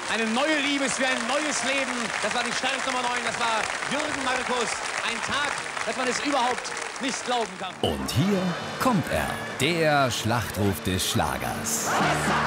Eine neue Liebe ist wie ein neues Leben. Das war die Startnummer 9, das war Jürgen Markus. Ein Tag, dass man es überhaupt nicht glauben kann. Und hier kommt er, der Schlachtruf des Schlagers.